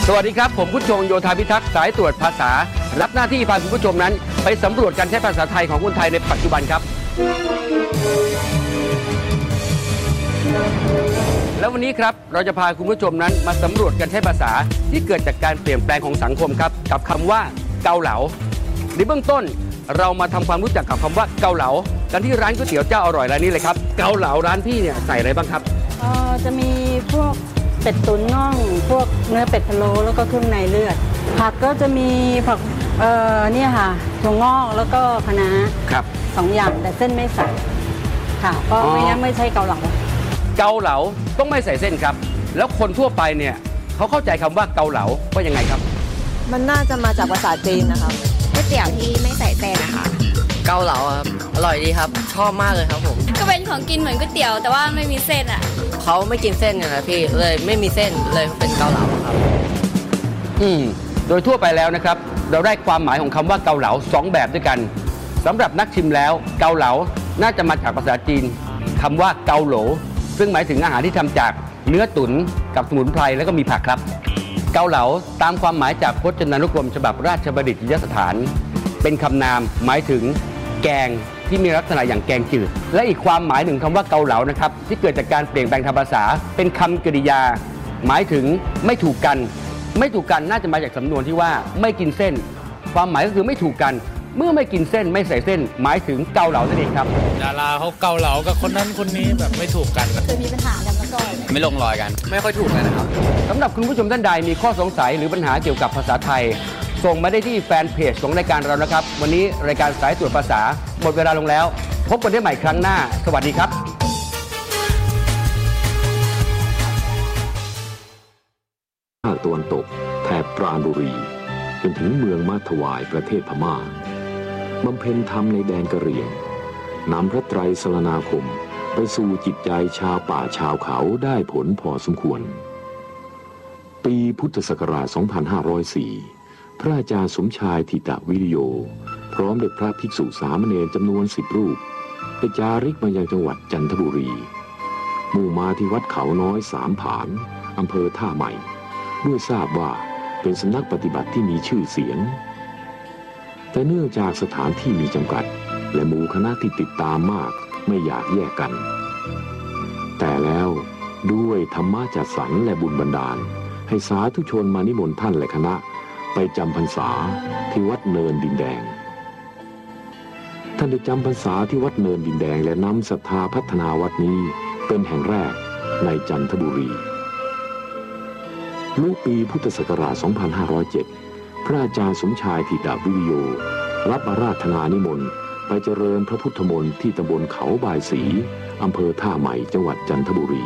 สวัสดีครับผมผู้ชงโยธาพิทักษ์สายตรวจภาษารับหน้าที่พาคุณผู้ชมนั้นไปสำรวจการใช้ภาษาไทยของคนไทยในปัจจุบันครับแล้ววันนี้ครับเราจะพาคุณผู้ชมนั้นมาสำรวจการใช้ภาษาที่เกิดจากการเปลี่ยนแปลงของสังคมครับกับคำว่าเกาเหลาในเบื้องต้นเรามาทำความรู้จักกับคำว่าเกาเหลากันที่ร้านก๋วยเตี๋ยวเจ้าอร่อยร้านนี้เลยครับเกาเหลาร้านพี่เนี่ยใส่อะไรบ้างครับจะมีพวกเป็ดตุ๋นน่องพวกเนื้อเป็ดพะโล้แล้วก็เครื่องในเลือดผักก็จะมีผักเนี่ยค่ะถั่วงอกแล้วก็คะน้าครับ 2 อย่างแต่เส้นไม่ใส่ค่ะเพราะไม่งั้นไม่ใช่เกาเหลาเกาเหลาต้องไม่ใส่เส้นครับแล้วคนทั่วไปเนี่ยเขาเข้าใจคำว่าเกาเหลาว่ายังไงครับมันน่าจะมาจากภาษาจีนนะครับก๋วยเตี๋ยวที่ไม่ใส่เส้นนะคะเกาเหลาครับอร่อยดีครับชอบมากเลยครับผมก็เป็นของกินเหมือนก๋วยเตี๋ยวแต่ว่าไม่มีเส้นอ่ะเขาไม่กินเส้นกันนะพี่เลยไม่มีเส้นเลยเป็นเกาเหลาครับโดยทั่วไปแล้วนะครับเราได้ความหมายของคำว่าเกาเหลา2แบบด้วยกันสำหรับนักชิมแล้วเกาเหลาน่าจะมาจากภาษาจีนคำว่าเกาโหลซึ่งหมายถึงอาหารที่ทำจากเนื้อตุ๋นกับสมุนไพรแล้วก็มีผักครับเกาเหลาตามความหมายจากพจนานุกรมฉบับราชบัณฑิตยสถานเป็นคำนามหมายถึงแกงที่มีลักษณะอย่างแกงจืดและอีกความหมายหนึ่งคำว่าเกาเหลานะครับที่เกิดจากการเปลี่ยนแปลงทางภาษาเป็นคำกริยาหมายถึงไม่ถูกกันไม่ถูกกันน่าจะมาจากสำนวนที่ว่าไม่กินเส้นความหมายก็คือไม่ถูกกันเมื่อไม่กินเส้นไม่ใส่เส้นหมายถึงเกาเหลานั่นเองครับดาราเขาเกาเหลากับคนนั้นคนนี้แบบไม่ถูกกันเคยมีปัญหากันมาก่อนไม่ลงรอยกันไม่ค่อยถูกกันนะครับสำหรับคุณผู้ชมท่านใดมีข้อสงสัยหรือปัญหาเกี่ยวกับภาษาไทยส่งมาได้ที่แฟนเพจของรายการเรานะครับวันนี้รายการสายตรวจภาษาหมดเวลาลงแล้วพบกันได้ใหม่ครั้งหน้าสวัสดีครับภาคตะวันตกแถบปราณบุรีจนถึงเมืองมาถวายประเทศพม่าบำเพ็ญธรรมในแดนกะเหรี่ยงนำพระไตรสรณาคมไปสู่จิตใจชาวป่าชาวเขาได้ผลพอสมควรปีพุทธศักราช 2504 พระอาจารย์สมชายธิตวิริโยพร้อมด้วยพระภิกษุสามเณรจำนวน10 รูปได้จาริกมายังจังหวัดจันทบุรีมุ่งมาที่วัดเขาน้อย3 ผานอำเภอท่าใหม่ด้วยทราบว่าเป็นสำนักปฏิบัติที่มีชื่อเสียงแต่เนื่องจากสถานที่มีจำกัดและหมู่คณะที่ติดตามมากไม่อยากแยกกันแต่แล้วด้วยธรรมะจัดสรรและบุญบันดาลให้สาธุชนมานิมนต์ท่านและคณะไปจำพรรษาที่วัดเนินดินแดงท่านได้จำพรรษาที่วัดเนินดินแดงและนำศรัทธาพัฒนาวัดนี้เป็นแห่งแรกในจันทบุรีลูกปีพุทธศักราช 2507 พระอาจารย์สมชายธิตวิริโยรับอาราธนานิมนต์ไปเจริญพระพุทธมนต์ที่ตำบลเขาบายศรีอำเภอท่าใหม่จังหวัดจันทบุรี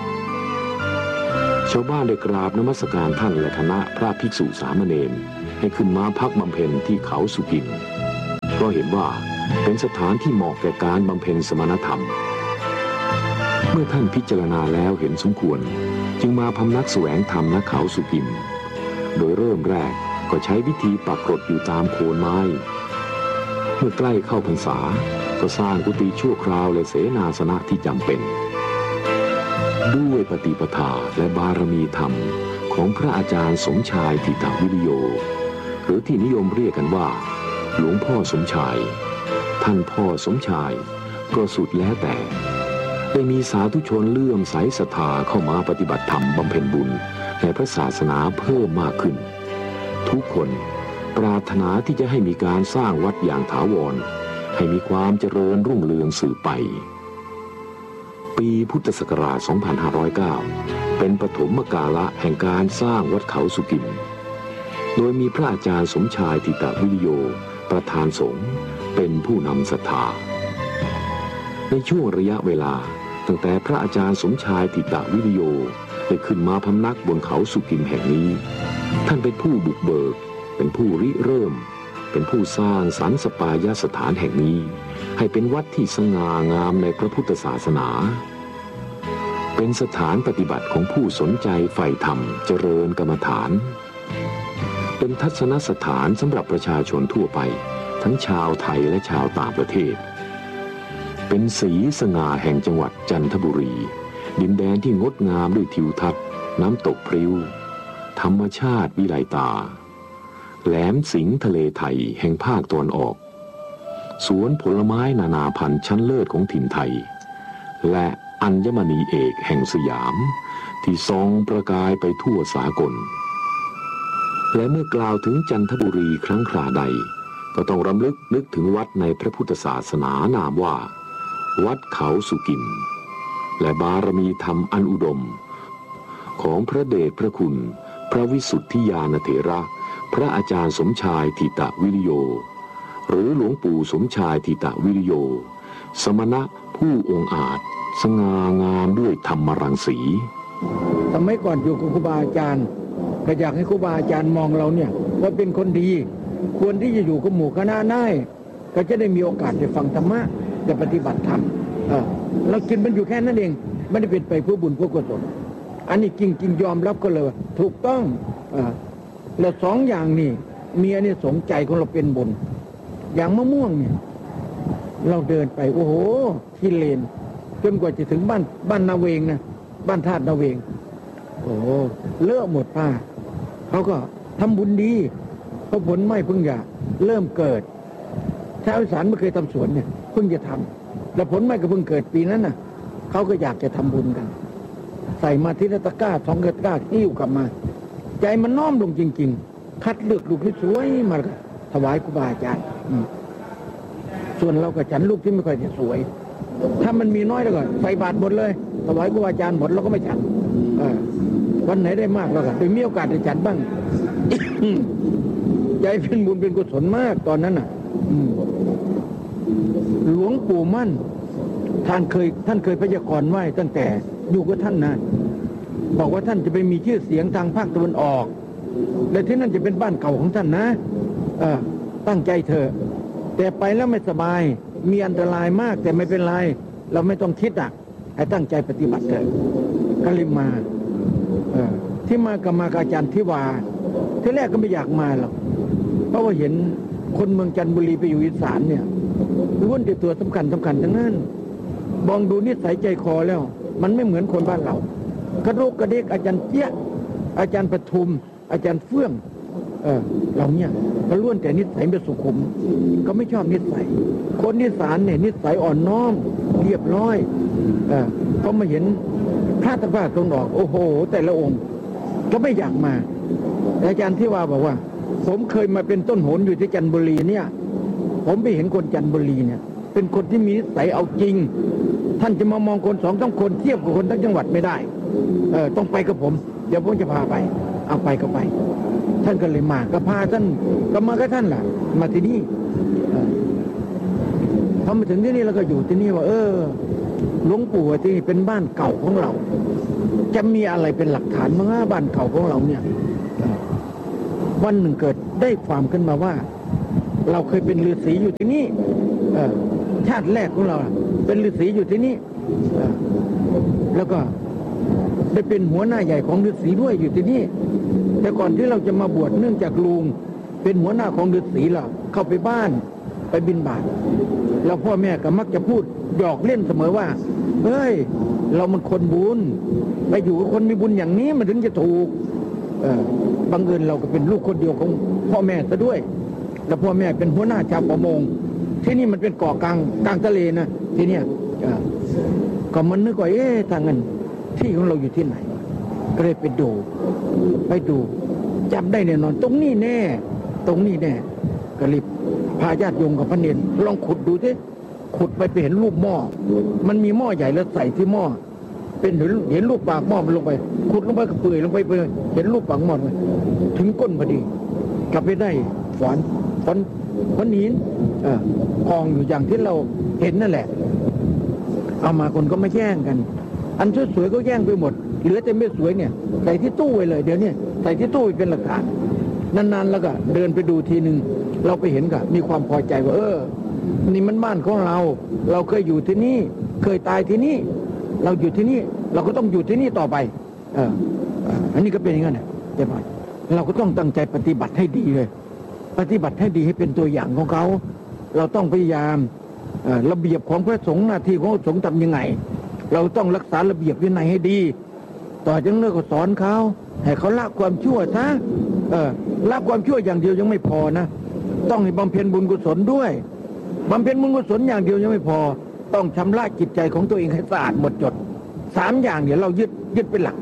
ชาวบ้านได้กราบนมัสการท่านและคณะพระภิกษุสามเณรให้ขึ้นมาพักบำเพ็ญที่เขาสุกินเพราะเห็นว่าเป็นสถานที่เหมาะแก่การบำเพ็ญสมณธรรมเมื่อท่านพิจารณาแล้วเห็นสมควรจึงมาพำนักแสวงธรรมณเขาสุกินโดยเริ่มแรกก็ใช้วิธีปักกรดอยู่ตามโคนไม้เมื่อใกล้เข้าพรรษาก็สร้างกุฏิชั่วคราวและเสนาสนะที่จำเป็นด้วยปฏิปทาและบารมีธรรมของพระอาจารย์สมชายธิตวิริโยหรือที่นิยมเรียกกันว่าหลวงพ่อสมชายท่านพ่อสมชายก็สุดแล้วแต่ได้มีสาธุชนเลื่อมใสศรัทธาเข้ามาปฏิบัติธรรมบำเพ็ญบุญในพระศาสนาเพิ่มมากขึ้นทุกคนปรารถนาที่จะให้มีการสร้างวัดอย่างถาวรให้มีความเจริญรุ่งเรืองสืบไปปีพุทธศักราช 2509 เป็นปฐมกาลแห่งการสร้างวัดเขาสุกินโดยมีพระอาจารย์สมชายธิตวิริโยประธานสงฆ์เป็นผู้นำศรัทธาในช่วงระยะเวลาตั้งแต่พระอาจารย์สมชายธิตวิริโยได้ขึ้นมาพำนักบนเขาสุกินแห่งนี้ท่านเป็นผู้บุกเบิกเป็นผู้ริเริ่มเป็นผู้สร้างสรรค์สปายสถานแห่งนี้ให้เป็นวัดที่สง่างามในพระพุทธศาสนาเป็นสถานปฏิบัติของผู้สนใจใฝ่ธรรมเจริญกรรมฐานเป็นทัศนสถานสำหรับประชาชนทั่วไปทั้งชาวไทยและชาวต่างประเทศเป็นสีสง่าแห่งจังหวัดจันทบุรีดินแดนที่งดงามด้วยทิวทัศน์น้ำตกพริ้วธรรมชาติวิไลตาแหลมสิงห์ทะเลไทยแห่งภาคตะวันออกสวนผลไม้นานาพันธุ์ชั้นเลิศของถิ่นไทยและอัญมณีเอกแห่งสยามที่ส่องประกายไปทั่วสากลและเมื่อกล่าวถึงจันทบุรีครั้งคราใดก็ต้องรำลึกนึกถึงวัดในพระพุทธศาสนานามว่าวัดเขาสุกิมและบารมีธรรมอันอุดมของพระเดชพระคุณพระวิสุทธิญาณเถระพระอาจารย์สมชายทิตวิริโยหรือหลวงปู่สมชายทิตวิริโยสมณะผู้องอาจสง่างามด้วยธรรมรังสีสมัยก่อนอยู่กับครูบาอาจารย์ก็อยากให้ครูบาอาจารย์มองเราเนี่ยว่าเป็นคนดีควรที่จะอยู่กับหมู่คณะได้ก็จะได้มีโอกาสได้ฟังธรรมะได้ปฏิบัติธรรมเรากินมันอยู่แค่นั้นเองไม่ได้เป็นไปเพื่อบุญเพื่อกุศลอันนี้จริงยอมรับก็เลยว่าถูกต้องแล้วสองอย่างนี่มีอันนี้สงใจของเราเป็นบุญอย่างมะม่วงเนี่ยเราเดินไปโอ้โหที่เลนจนกว่าจะถึงบ้านนาเวงนะบ้านธาตุนาเวงโอ้เลอะหมดผ้าเขาก็ทำบุญดีเพราะผลไม่เพิ่งจะเริ่มเกิดชาวอีสานไม่เคยทำสวนเนี่ยเพิ่งจะทำแล้วผลไม่ก็เพิ่งเกิดปีนั้นน่ะเขาก็อยากจะทำบุญกันใส่มาที่ตะกร้า2ตะกร้าที่อยู่กลับมาใจมันน้อมลงจริงๆคัดเลือกลูกที่สวยมาถวายครูบาอาจารย์ส่วนเราก็ฉันลูกที่ไม่ค่อยจะสวยถ้ามันมีน้อยแล้วก็ใส่บาตรหมดเลยถวายครูบาอาจารย์หมดเราก็ไม่ฉันวันไหนได้มากเราก็ได้มีโอกาสได้ฉันบ้าง ใจเป็นบุญเป็นกุศลมากตอนนั้นน่ะหลวงปู่มั่นท่านเคยพยากรณ์ไว้ตั้งแต่อยู่กับท่านนะบอกว่าท่านจะไปมีชื่อเสียงทางภาคตะวันออกและที่นั่นจะเป็นบ้านเก่าของท่านนะตั้งใจเถอะแต่ไปแล้วไม่สบายมีอันตรายมากแต่ไม่เป็นไรเราไม่ต้องคิดให้ตั้งใจปฏิบัติเถอะก็เลยมาที่มากับอาจารย์ทิวาที่แรกก็ไม่อยากมาหรอกเพราะว่าเห็นคนเมืองจันทบุรีไปอยู่อีสานเนี่ยล้วนแต่ตัวสำคัญทั้งนั้นมองดูนิสัยใจคอแล้วมันไม่เหมือนคนบ้านเรากระโดกกระเดกอาจารย์เจี๊ยอาจารย์ปทุมอาจารย์เฟื่องเราเนี่ยก็ล้วนแต่นิสัยเป็นสุขุมก็ไม่ชอบนิสัยคนอีสานเนี่ยนิสัยอ่อนน้อมเรียบร้อยเขามาเห็นพระตะภาคตรงออกโอ้โหแต่ละองค์ก็ไม่อยากมาอาจารย์ที่ว่าบอกว่าผมเคยมาเป็นต้นโหนอยู่ที่จันทบุรีเนี่ยผมไปเห็นคนจันทบุรีเนี่ยเป็นคนที่มีนิสัยเอาจริงท่านจะมามองคน2-3คนเทียบกับคนทั้งจังหวัดไม่ได้ต้องไปกับผมเดี๋ยวผมจะพาไปเอาไปก็ไปท่านก็เลยมาก็พาท่านก็มากับท่านล่ะมาที่นี่พอมาถึงที่นี่แล้วก็อยู่ที่นี่ว่าหลวงปู่ที่นี่เป็นบ้านเก่าของเราจะมีอะไรเป็นหลักฐานมั้งบ้านเก่าของเราเนี่ยวันหนึ่งเกิดได้ความขึ้นมาว่าเราเคยเป็นฤาษีอยู่ที่นี่ชาติแรกของเราเป็นฤาษีอยู่ที่นี่แล้วก็ได้เป็นหัวหน้าใหญ่ของฤาษีด้วยอยู่ที่นี่แต่ก่อนที่เราจะมาบวชเนื่องจากลุงเป็นหัวหน้าของฤาษีเราเข้าไปบ้านไปบิณฑบาตแล้วพ่อแม่ก็มักจะพูดหยอกเล่นเสมอว่าเฮ้ยเรามันคนบุญไปอยู่กับคนมีบุญอย่างนี้มันถึงจะถูกบังเอิญเราก็เป็นลูกคนเดียวของพ่อแม่ซะด้วยแล้วพ่อแม่เป็นหัวหน้าชาวประมงที่นี่มันเป็นเกาะกลางทะเลนะที่เนี่ยก็มันนึกว่าทางนั้นที่ของเราอยู่ที่ไหนก็เลยไปดูจำได้แน่นอนตรงนี้แน่ก็รีบพาญาติโยมกับพระเนรลองขุดดูสิขุดไปเห็นรูปหม้อมันมีหม้อใหญ่แล้วใส่ที่หม้อเป็นเห็นรูปปากหม้อมันลงไปขุดลงไปก็เปื่อยลงไปเห็นรูปปากหม้อเลยถึงก้นพอดีกลับไปได้ฝนหินกองอยู่อย่างที่เราเห็นนั่นแหละเอามาคนก็ไม่แย่งกันอันสวยๆก็แย่งไปหมดเหลือแต่ไม่สวยเนี่ยใส่ที่ตู้ไว้เลยเดี๋ยวนี้ใส่ที่ตู้เป็นหลักฐานนานๆแล้วก็เดินไปดูทีนึงเราไปเห็นก็มีความพอใจว่านี่มันบ้านของเราเคยอยู่ที่นี่เคยตายที่นี่เราอยู่ที่นี่เราก็ต้องอยู่ที่นี่ต่อไปอันนี้ก็เป็นอย่างนั้นนะใช่ไหมเราก็ต้องตั้งใจปฏิบัติให้ดีเลยปฏิบัติให้ดีให้เป็นตัวอย่างของเขาเราต้องพยายามระเบียบของพระสงฆ์หน้าที่ของพระสงฆ์ทำยังไงเราต้องรักษาระเบียบวินัยให้ดีต่อจากนั้นก็สอนเขาให้เขาละความชั่วซะละความชั่วอย่างเดียวยังไม่พอนะต้องให้บำเพ็ญบุญกุศลด้วยบำเพ็ญบุญกุศลอย่างเดียวยังไม่พอต้องชำระจิตใจของตัวเองให้สะอาดหมดจด3 อย่างเดี๋ยวเรายึดเป็นหลัก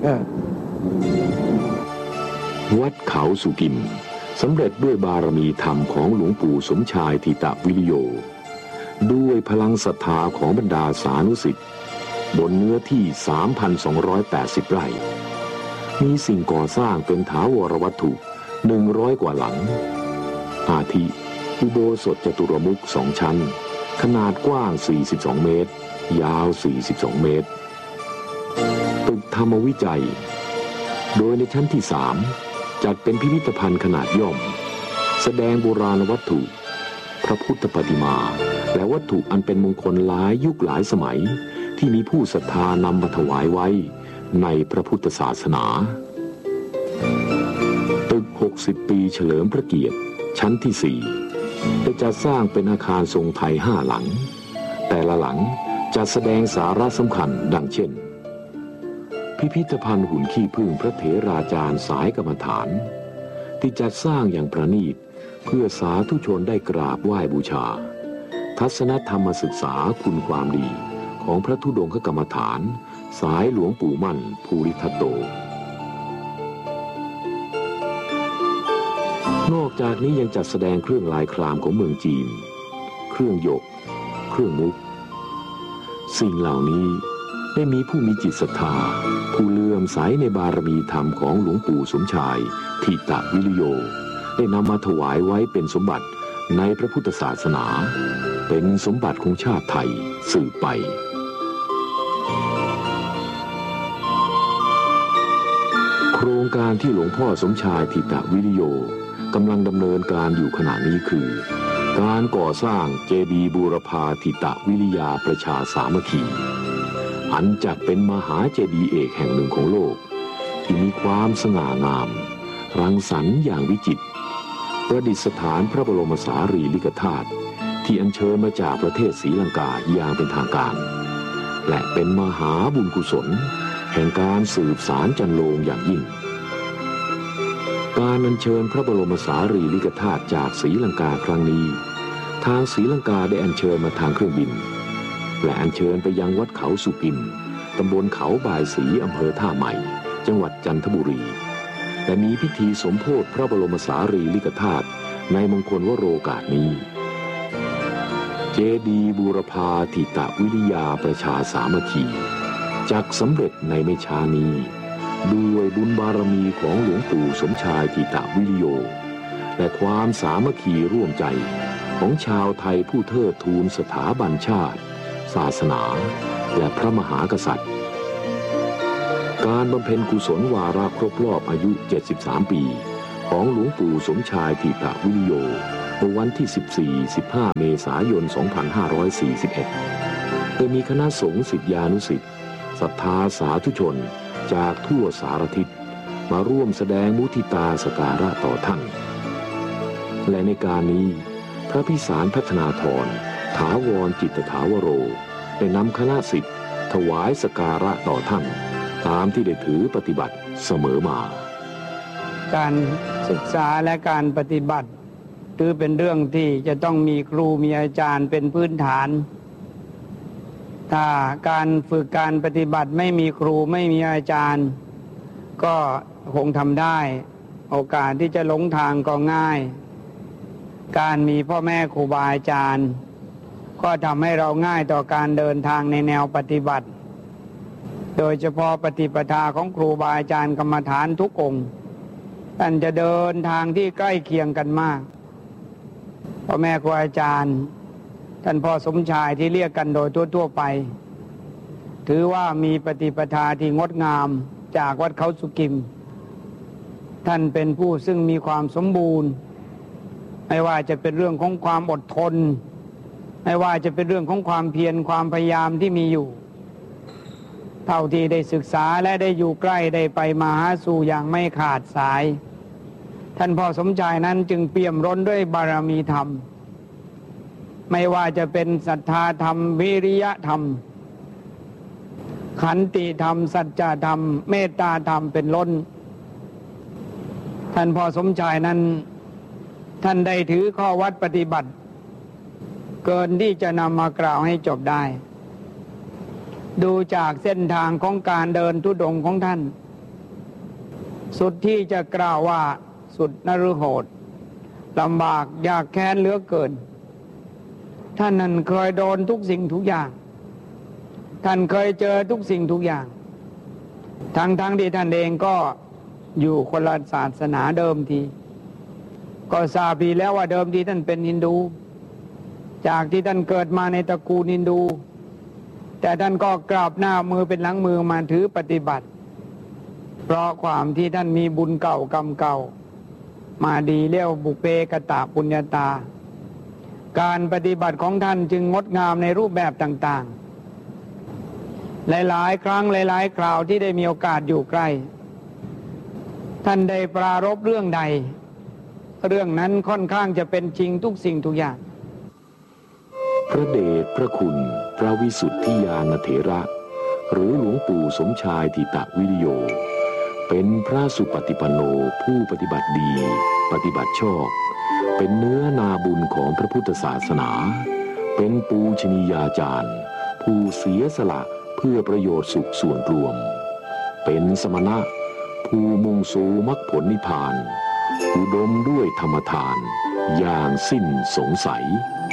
วัดเขาสุกิมสำเร็จด้วยบารมีธรรมของหลวงปู่สมชายธิตวิริโยด้วยพลังศรัทธาของบรรดาสานุศิษย์บนเนื้อที่ 3,280 ไร่มีสิ่งก่อสร้างเป็นถาวรวัตถุ100 กว่าหลังอาทิอุโบสถจตุรมุข2 ชั้นขนาดกว้าง42 เมตรยาว42 เมตรตึกธรรมวิจัยโดยในชั้นที่3จัดเป็นพิพิธภัณฑ์ขนาดย่อมแสดงโบราณวัตถุพระพุทธปฏิมาและวัตถุอันเป็นมงคลหลายยุคหลายสมัยที่มีผู้ศรัทธานำมาถวายไว้ในพระพุทธศาสนาตึก60 ปีเฉลิมพระเกียรติชั้นที่4ได้จัดสร้างเป็นอาคารทรงไทย5 หลังแต่ละหลังจัดแสดงสาระสำคัญดังเช่นพิพิธภัณฑ์หุ่นขี้ผึ้งพระเถราจารย์สายกรรมฐานที่จัดสร้างอย่างประณีตเพื่อสาธุชนได้กราบไหว้บูชาทัศนธรรมศึกษาคุณความดีของพระธุดงคกรรมฐานสายหลวงปู่มั่นภูริทัตโตนอกจากนี้ยังจัดแสดงเครื่องลายครามของเมืองจีนเครื่องหยกเครื่องมุกสิ่งเหล่านี้ได้มีผู้มีจิตศรัทธาผู้เลื่อมใสในบารมีธรรมของหลวงปู่สมชายธิตวิริโยได้นำมาถวายไว้เป็นสมบัติในพระพุทธศาสนาเป็นสมบัติของชาติไทยสืบไปโครงการที่หลวงพ่อสมชายธิตวิริโยกำลังดำเนินการอยู่ขณะนี้คือการก่อสร้างเจดีย์บูรพาธิตวิริยาประชาสามัคคีอันจัดเป็นมหาเจดีย์เอกแห่งหนึ่งของโลกที่มีความสง่างามรังสรรค์อย่างวิจิตรประดิษฐานพระบรมสารีริกธาตุที่อัญเชิญมาจากประเทศศรีลังกาอย่างเป็นทางการและเป็นมหาบุญกุศลแห่งการสืบสารจันโลงอย่างยิ่งการอัญเชิญพระบรมสารีริกธาตุจากศรีลังกาครั้งนี้ทางศรีลังกาได้อัญเชิญมาทางเครื่องบินและอัญเชิญไปยังวัดเขาสุกิมตำบลเขาบ่ายศรีอำเภอท่าใหม่จังหวัดจันทบุรีแต่มีพิธีสมโภชพระบรมสารีริกธาตุในมงคลวโรกาสนี้เจดีย์บูรพาธิตวิริยาประชาสามัคคีจักสำเร็จในไม่ช้านี้ด้วยบุญบารมีของหลวงปู่สมชายธิตวิริโยและความสามัคคีร่วมใจของชาวไทยผู้เทิดทูนสถาบันชาติศาสนาและพระมหากษัตริย์การบำเพ็ญกุศลวาระครบรอบอายุ73 ปีของหลวงปู่สมชายธิตวิริโยเมื่อวันที่ 14-15 เมษายน 2541ได้มีคณะสงฆ์ศิษยานุศิษย์ศรัทธาสาธุชนจากทั่วสารทิศมาร่วมแสดงมุทิตาสการะต่อท่านและในการนี้พระพิสารพัฒนาธรถาวรจิตถาวโรได้นำคณะศิษย์ถวายสการะต่อท่านตามที่ได้ถือปฏิบัติเสมอมาการศึกษาและการปฏิบัติถือเป็นเรื่องที่จะต้องมีครูมีอาจารย์เป็นพื้นฐานถ้าการฝึกการปฏิบัติไม่มีครูไม่มีอาจารย์ก็คงทำได้โอกาสที่จะหลงทางก็ง่ายการมีพ่อแม่ครูบาอาจารย์ก็ทำให้เราง่ายต่อการเดินทางในแนวปฏิบัติโดยเฉพาะปฏิปทาของครูบาอาจารย์กรรมฐานทุกองค์ท่านจะเดินทางที่ใกล้เคียงกันมากพ่อแม่ครูอาจารย์ท่านพ่อสมชายที่เรียกกันโดยทั่วๆไปถือว่ามีปฏิปทาที่งดงามจากวัดเขาสุกิมท่านเป็นผู้ซึ่งมีความสมบูรณ์ไม่ว่าจะเป็นเรื่องของความอดทนไม่ว่าจะเป็นเรื่องของความเพียรความพยายามที่มีอยู่เท่าที่ได้ศึกษาและได้อยู่ใกล้ได้ไปมาหาสู่อย่างไม่ขาดสายท่านพ่อสมชายนั้นจึงเปี่ยมล้นด้วยบารมีธรรมไม่ว่าจะเป็นศรัทธาธรรมวิริยะธรรมขันติธรรมสัจจะธรรมเมตตาธรรมเป็นล้นท่านพ่อสมชายนั้นท่านได้ถือข้อวัดปฏิบัติเกินที่จะนำมากล่าวให้จบได้ดูจากเส้นทางของการเดินธุดงค์ของท่านสุดที่จะกล่าวว่าสุดนฤโหดลำบากยากแค้นเหลือเกินท่านนั้นเคยโดนทุกสิ่งทุกอย่างท่านเคยเจอทุกสิ่งทุกอย่างทั้งที่ท่านเองก็อยู่คนละศาสนาเดิมทีก็ทราบดีแล้วว่าเดิมทีท่านเป็นฮินดูจากที่ท่านเกิดมาในตระกูลฮินดูแต่ท่านก็กราบหน้ามือเป็นหลังมือมาถือปฏิบัติเพราะความที่ท่านมีบุญเก่ากรรมเก่ามาดีเรียกบุพเพกตปุญญาตาการปฏิบัติของท่านจึงงดงามในรูปแบบต่างๆหลายๆครั้งหลายๆคราวที่ได้มีโอกาสอยู่ใกล้ท่านได้ปรารภเรื่องใดเรื่องนั้นค่อนข้างจะเป็นจริงทุกสิ่งทุกอย่างพระเดชพระคุณพระวิสุทธิญาณเถระหรือหลวงปู่สมชายธิตวิริโยเป็นพระสุปฏิปันโนผู้ปฏิบัติดีปฏิบัติชอบเป็นเนื้อนาบุญของพระพุทธศาสนาเป็นปูชนียาจารย์ผู้เสียสละเพื่อประโยชน์สุขส่วนรวมเป็นสมณะผู้มุ่งสู่มรรคผลนิพพานอุดมด้วยธรรมทานอย่างสิ้นสงสัย